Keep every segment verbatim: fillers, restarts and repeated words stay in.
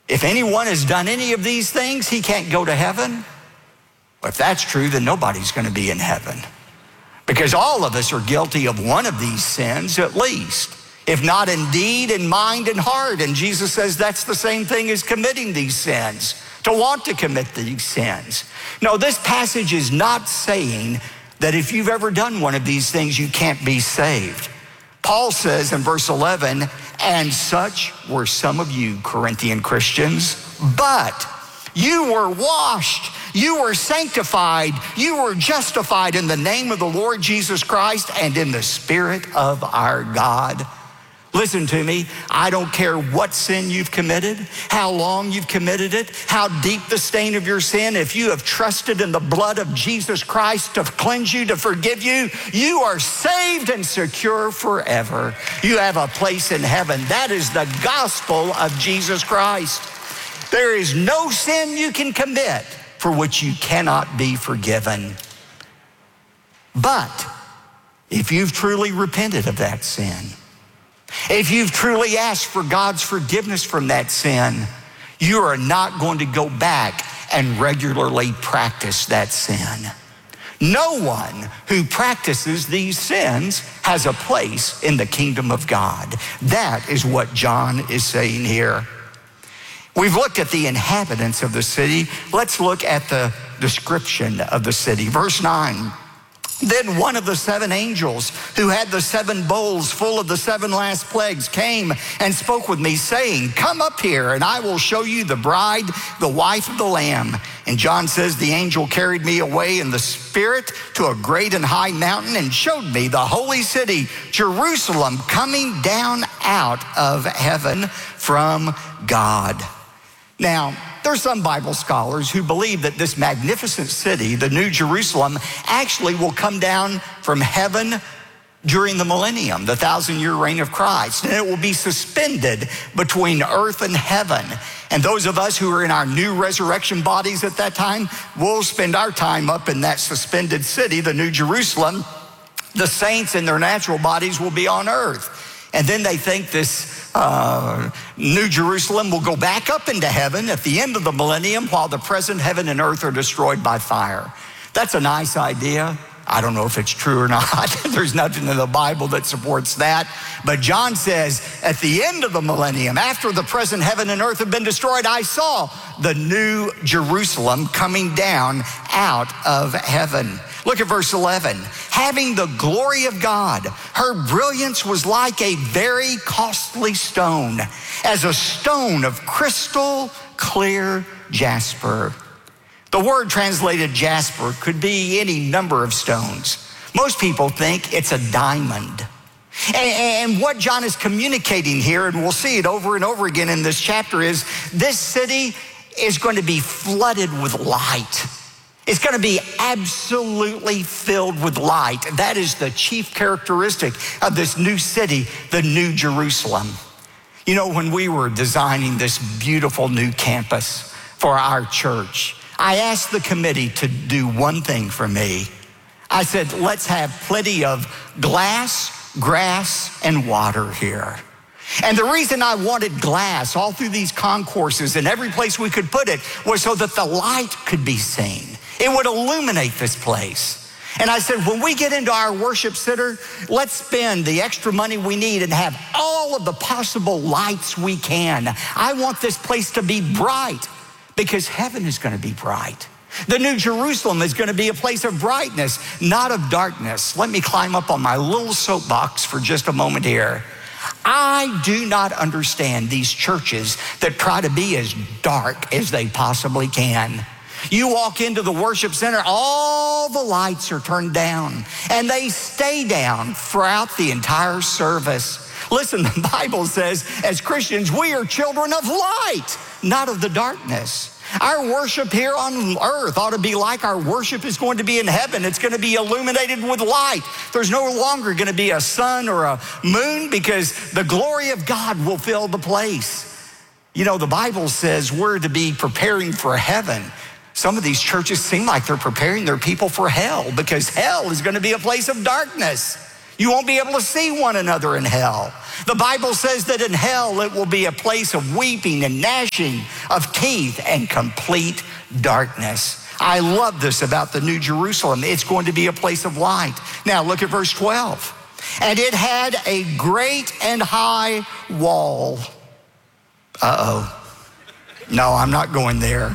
If anyone has done any of these things, he can't go to heaven. Well, if that's true, then nobody's going to be in heaven, because all of us are guilty of one of these sins at least, if not in deed and mind and heart. And Jesus says that's the same thing as committing these sins, to want to commit these sins. No, this passage is not saying that if you've ever done one of these things, you can't be saved. Paul says in verse eleven, and such were some of you, Corinthian Christians, but you were washed, you were sanctified, you were justified in the name of the Lord Jesus Christ and in the Spirit of our God. Listen to me, I don't care what sin you've committed, how long you've committed it, how deep the stain of your sin. If you have trusted in the blood of Jesus Christ to cleanse you, to forgive you, you are saved and secure forever. You have a place in heaven. That is the gospel of Jesus Christ. There is no sin you can commit for which you cannot be forgiven. But if you've truly repented of that sin, if you've truly asked for God's forgiveness from that sin, you are not going to go back and regularly practice that sin. No one who practices these sins has a place in the kingdom of God. That is what John is saying here. We've looked at the inhabitants of the city. Let's look at the description of the city. Verse nine. Then one of the seven angels who had the seven bowls full of the seven last plagues came and spoke with me, saying, come up here and I will show you the bride, the wife of the Lamb. And John says, the angel carried me away in the spirit to a great and high mountain and showed me the holy city, Jerusalem, coming down out of heaven from God. Now, there's some Bible scholars who believe that this magnificent city, the New Jerusalem, actually will come down from heaven during the millennium, the thousand-year reign of Christ, and it will be suspended between earth and heaven. And those of us who are in our new resurrection bodies at that time, we'll spend our time up in that suspended city, the New Jerusalem. The saints in their natural bodies will be on earth. And then they think this uh, New Jerusalem will go back up into heaven at the end of the millennium while the present heaven and earth are destroyed by fire. That's a nice idea. I don't know if it's true or not. There's nothing in the Bible that supports that. But John says, at the end of the millennium, after the present heaven and earth have been destroyed, I saw the New Jerusalem coming down out of heaven. Look at verse eleven. Having the glory of God, her brilliance was like a very costly stone, as a stone of crystal clear jasper. The word translated jasper could be any number of stones. Most people think it's a diamond. And, and what John is communicating here, and we'll see it over and over again in this chapter, is this city is going to be flooded with light. It's going to be absolutely filled with light. That is the chief characteristic of this new city, the New Jerusalem. You know, when we were designing this beautiful new campus for our church, I asked the committee to do one thing for me. I said, let's have plenty of glass, grass, and water here. And the reason I wanted glass all through these concourses and every place we could put it was so that the light could be seen. It would illuminate this place. And I said, when we get into our worship center, let's spend the extra money we need and have all of the possible lights we can. I want this place to be bright, because heaven is going to be bright. The New Jerusalem is going to be a place of brightness, not of darkness. Let me climb up on my little soapbox for just a moment here. I do not understand these churches that try to be as dark as they possibly can. You walk into the worship center, all the lights are turned down, and they stay down throughout the entire service. Listen, the Bible says, as Christians, we are children of light, not of the darkness. Our worship here on earth ought to be like our worship is going to be in heaven. It's going to be illuminated with light. There's no longer going to be a sun or a moon, because the glory of God will fill the place. You know, the Bible says we're to be preparing for heaven. Some of these churches seem like they're preparing their people for hell, because hell is going to be a place of darkness. You won't be able to see one another in hell. The Bible says that in hell it will be a place of weeping and gnashing of teeth and complete darkness. I love this about the New Jerusalem. It's going to be a place of light. Now look at verse twelve. And it had a great and high wall. Uh-oh. No, I'm not going there.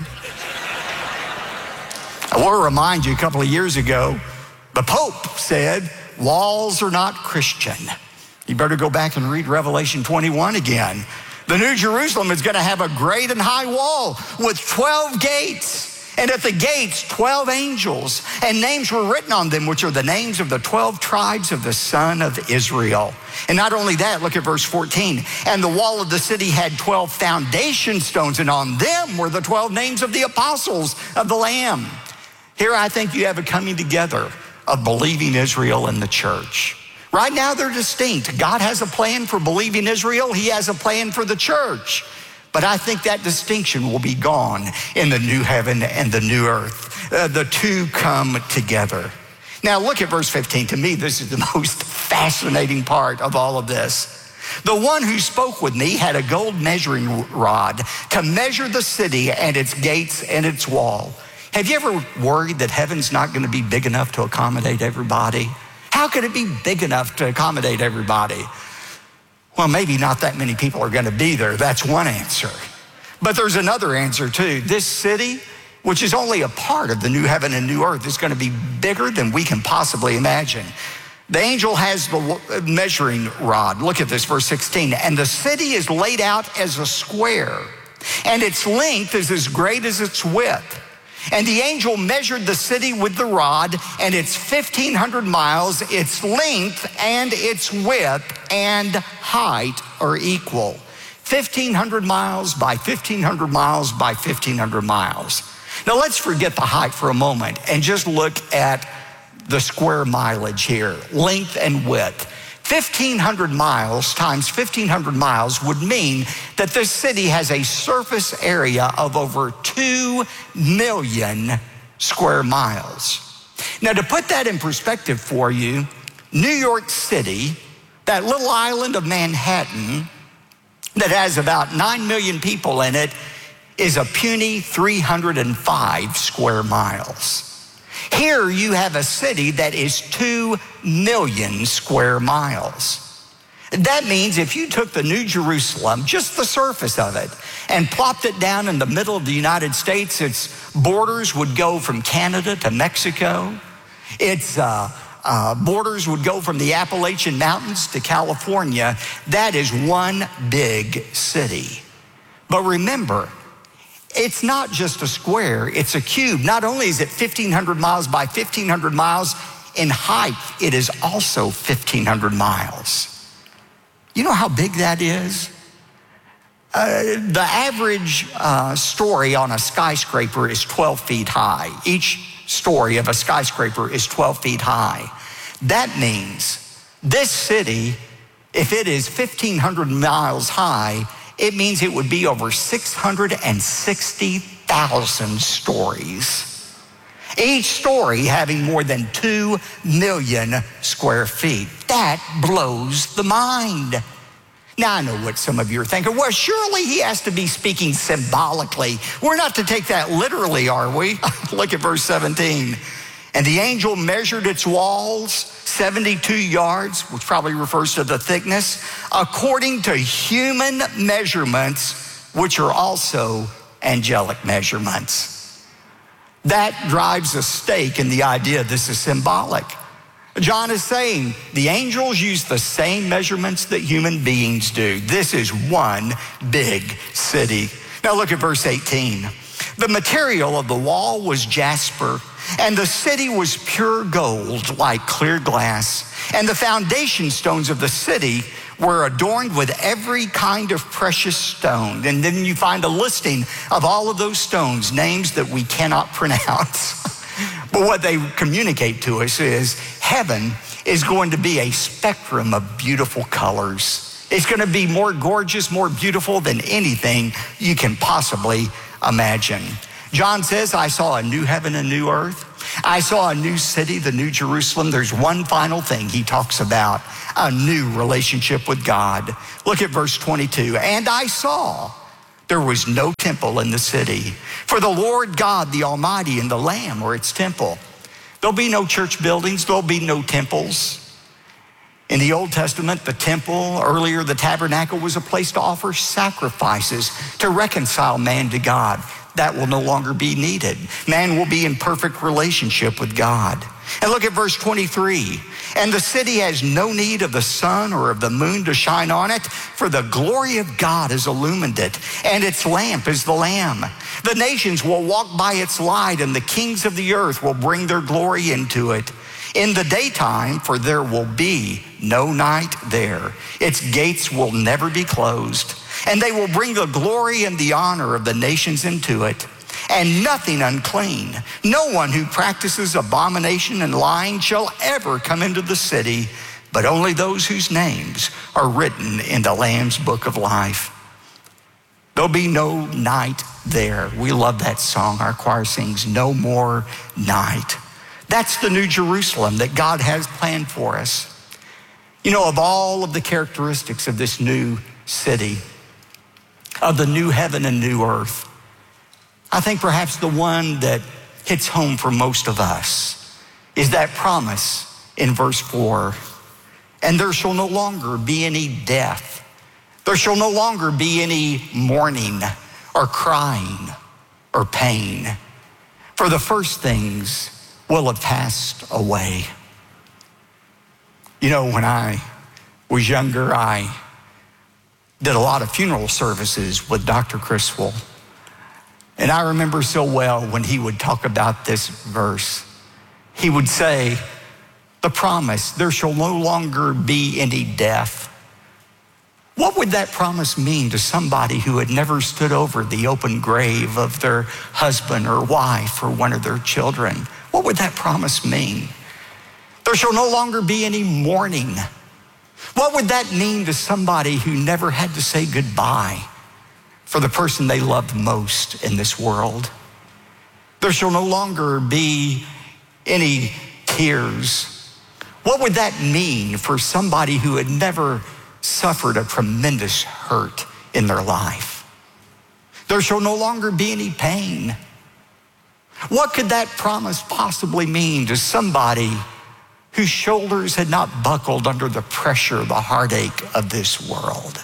I will remind you, a couple of years ago, the Pope said, walls are not Christian. You better go back and read Revelation twenty-one again. The New Jerusalem is going to have a great and high wall with twelve gates. And at the gates, twelve angels, and names were written on them, which are the names of the twelve tribes of the son of Israel. And not only that, look at verse fourteen. And the wall of the city had twelve foundation stones, and on them were the twelve names of the apostles of the Lamb. Here I think you have a coming together of believing Israel and the church. Right now they're distinct. God has a plan for believing Israel. He has a plan for the church. But I think that distinction will be gone in the new heaven and the new earth. Uh, the two come together. Now look at verse fifteen. To me, this is the most fascinating part of all of this. The one who spoke with me had a gold measuring rod to measure the city and its gates and its wall. Have you ever worried that heaven's not going to be big enough to accommodate everybody? How could it be big enough to accommodate everybody? Well, maybe not that many people are going to be there. That's one answer. But there's another answer too. This city, which is only a part of the new heaven and new earth, is going to be bigger than we can possibly imagine. The angel has the measuring rod. Look at this, verse sixteen. And the city is laid out as a square, and its length is as great as its width. And the angel measured the city with the rod, and it's fifteen hundred miles. Its length and its width and height are equal. fifteen hundred miles by fifteen hundred miles by fifteen hundred miles. Now let's forget the height for a moment and just look at the square mileage here, length and width. fifteen hundred miles times fifteen hundred miles would mean that this city has a surface area of over two million square miles. Now, to put that in perspective for you, New York City, that little island of Manhattan that has about nine million people in it, is a puny three hundred five square miles. Here you have a city that is two million square miles. That means if you took the New Jerusalem, just the surface of it, and plopped it down in the middle of the United States, its borders would go from Canada to Mexico. Its uh, uh, borders would go from the Appalachian Mountains to California. That is one big city. But remember, it's not just a square, it's a cube. Not only is it fifteen hundred miles by fifteen hundred miles, in height, it is also fifteen hundred miles. You know how big that is? Uh, the average uh, story on a skyscraper is twelve feet high. Each story of a skyscraper is twelve feet high. That means this city, if it is fifteen hundred miles high, it means it would be over six hundred sixty thousand stories. Each story having more than two million square feet. That blows the mind. Now, I know what some of you are thinking. Well, surely he has to be speaking symbolically. We're not to take that literally, are we? Look at verse seventeen. And the angel measured its walls seventy-two yards, which probably refers to the thickness, according to human measurements, which are also angelic measurements. That drives a stake in the idea this is symbolic. John is saying the angels use the same measurements that human beings do. This is one big city. Now look at verse eighteen. The material of the wall was jasper, and the city was pure gold like clear glass. And the foundation stones of the city were adorned with every kind of precious stone. And then you find a listing of all of those stones, names that we cannot pronounce. But what they communicate to us is heaven is going to be a spectrum of beautiful colors. It's going to be more gorgeous, more beautiful than anything you can possibly imagine. John says, I saw a new heaven and new earth. I saw a new city, the New Jerusalem. There's one final thing he talks about, a new relationship with God. Look at verse twenty-two. And I saw there was no temple in the city, for the Lord God, the Almighty, and the Lamb were its temple. There'll be no church buildings. There'll be no temples. In the Old Testament, the temple, earlier the tabernacle, was a place to offer sacrifices to reconcile man to God. That will no longer be needed. Man will be in perfect relationship with God. And look at verse twenty-three. And the city has no need of the sun or of the moon to shine on it, for the glory of God has illumined it, and its lamp is the Lamb. The nations will walk by its light, and the kings of the earth will bring their glory into it. In the daytime, for there will be no night there. Its gates will never be closed, and they will bring the glory and the honor of the nations into it. And nothing unclean, no one who practices abomination and lying shall ever come into the city, but only those whose names are written in the Lamb's book of life. There'll be no night there. We love that song. Our choir sings, "No More Night." That's the New Jerusalem that God has planned for us. You know, of all of the characteristics of this new city, of the new heaven and new earth, I think perhaps the one that hits home for most of us is that promise in verse four. And there shall no longer be any death. There shall no longer be any mourning or crying or pain. For the first things will have passed away. You know, when I was younger, I did a lot of funeral services with Doctor Criswell. And I remember so well when he would talk about this verse. He would say, the promise, there shall no longer be any death. What would that promise mean to somebody who had never stood over the open grave of their husband or wife or one of their children? What would that promise mean? There shall no longer be any mourning. What would that mean to somebody who never had to say goodbye for the person they loved most in this world? There shall no longer be any tears. What would that mean for somebody who had never suffered a tremendous hurt in their life? There shall no longer be any pain. What could that promise possibly mean to somebody whose shoulders had not buckled under the pressure, the heartache of this world?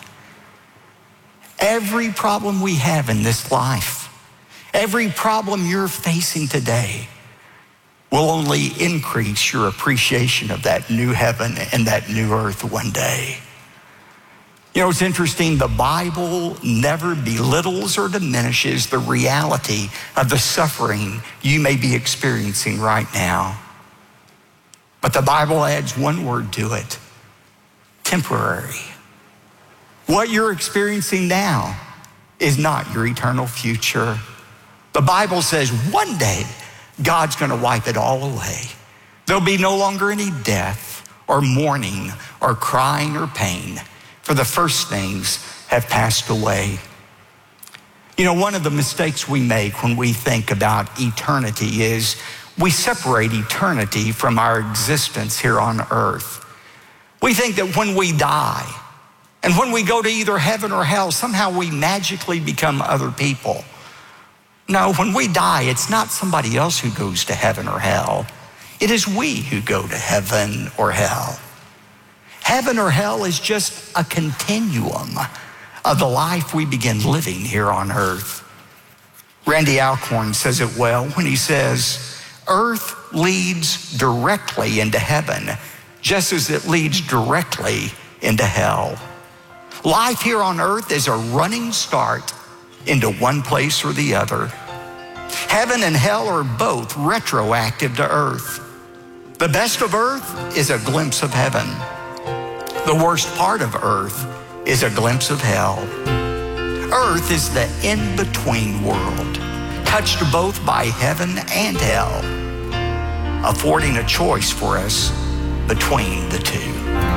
Every problem we have in this life, every problem you're facing today will only increase your appreciation of that new heaven and that new earth one day. You know, it's interesting, the Bible never belittles or diminishes the reality of the suffering you may be experiencing right now. But the Bible adds one word to it: temporary. What you're experiencing now is not your eternal future. The Bible says one day God's going to wipe it all away. There'll be no longer any death or mourning or crying or pain, for the first things have passed away. You know, one of the mistakes we make when we think about eternity is we separate eternity from our existence here on earth. We think that when we die and when we go to either heaven or hell, somehow we magically become other people. No, when we die, it's not somebody else who goes to heaven or hell. It is we who go to heaven or hell. Heaven or hell is just a continuum of the life we begin living here on earth. Randy Alcorn says it well when he says, earth leads directly into heaven, just as it leads directly into hell. Life here on earth is a running start into one place or the other. Heaven and hell are both retroactive to earth. The best of earth is a glimpse of heaven. The worst part of earth is a glimpse of hell. Earth is the in-between world, touched both by heaven and hell, affording a choice for us between the two.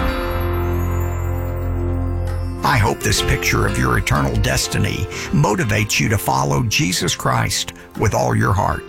I hope this picture of your eternal destiny motivates you to follow Jesus Christ with all your heart.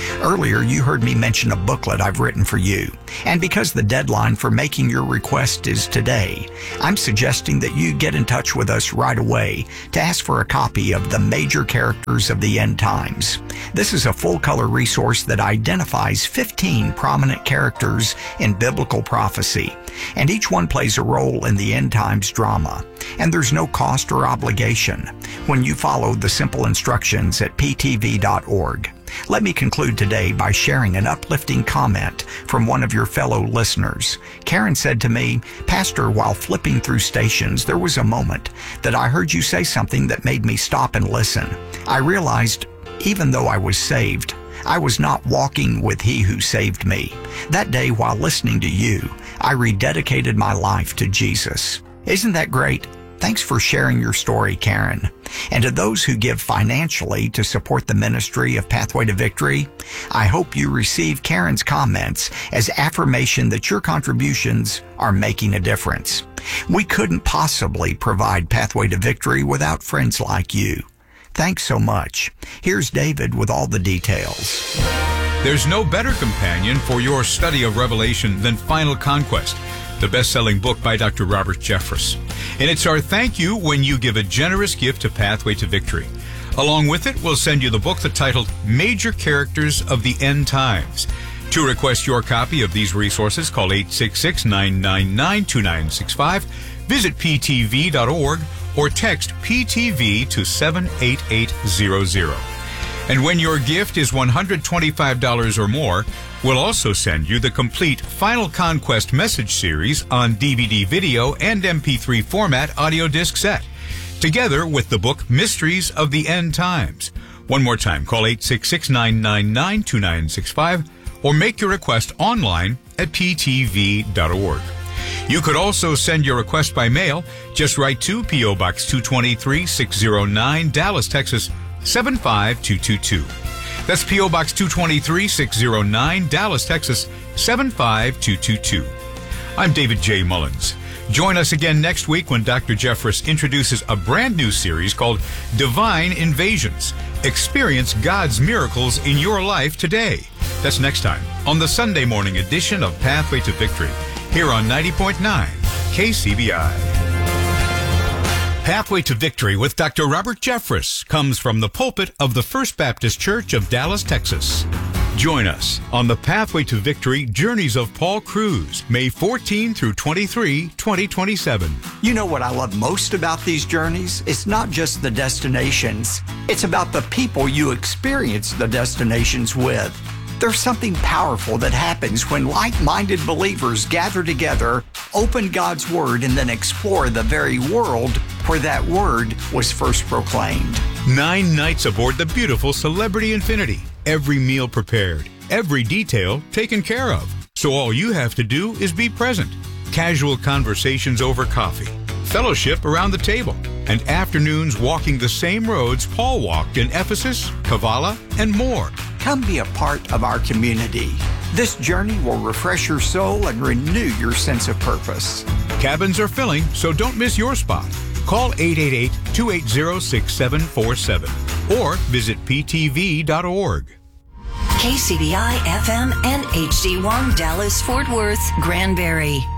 Earlier, you heard me mention a booklet I've written for you. And because the deadline for making your request is today, I'm suggesting that you get in touch with us right away to ask for a copy of The Major Characters of the End Times. This is a full-color resource that identifies fifteen prominent characters in biblical prophecy, and each one plays a role in the end times drama. And there's no cost or obligation when you follow the simple instructions at p t v dot org. Let me conclude today by sharing an uplifting comment from one of your fellow listeners. Karen said to me, "Pastor, while flipping through stations, there was a moment that I heard you say something that made me stop and listen. I realized, even though I was saved, I was not walking with He who saved me. That day, while listening to you, I rededicated my life to Jesus." Isn't that great? Thanks for sharing your story, Karen. And to those who give financially to support the ministry of Pathway to Victory, I hope you receive Karen's comments as affirmation that your contributions are making a difference. We couldn't possibly provide Pathway to Victory without friends like you. Thanks so much. Here's David with all the details. There's no better companion for your study of Revelation than Final Conquest, the best-selling book by Doctor Robert Jeffress. And it's our thank you when you give a generous gift to Pathway to Victory. Along with it, we'll send you the book titled Major Characters of the End Times. To request your copy of these resources, call eight six six, nine nine nine, two nine six five, visit p t v dot org, or text P T V to seven eight eight zero zero. And when your gift is one hundred twenty-five dollars or more, we'll also send you the complete Final Conquest message series on D V D video and M P three format audio disc set, together with the book Mysteries of the End Times. One more time, call eight six six, nine nine nine, two nine six five or make your request online at p t v dot org. You could also send your request by mail. Just write to P O Box two twenty-three, six oh nine, Dallas, Texas, seven five two two two. That's P O Box two twenty-three, six oh nine, Dallas, Texas, seven five two two two. I'm David J. Mullins. Join us again next week when Doctor Jeffress introduces a brand new series called Divine Invasions. Experience God's miracles in your life today. That's next time on the Sunday morning edition of Pathway to Victory, here on ninety point nine K C B I. Pathway to Victory with Doctor Robert Jeffress comes from the pulpit of the First Baptist Church of Dallas, Texas. Join us on the Pathway to Victory Journeys of Paul Cruise, May fourteenth through twenty-third, twenty twenty-seven. You know what I love most about these journeys? It's not just the destinations. It's about the people you experience the destinations with. There's something powerful that happens when like-minded believers gather together, open God's Word, and then explore the very world where that Word was first proclaimed. Nine nights aboard the beautiful Celebrity Infinity. Every meal prepared, every detail taken care of. So all you have to do is be present. Casual conversations over coffee, fellowship around the table, and afternoons walking the same roads Paul walked in Ephesus, Kavala, and more. Come be a part of our community. This journey will refresh your soul and renew your sense of purpose. Cabins are filling, so don't miss your spot. Call eight eight eight, two eight zero, six seven four seven or visit p t v dot org. K C B I F M and H D one Dallas Fort Worth Granbury.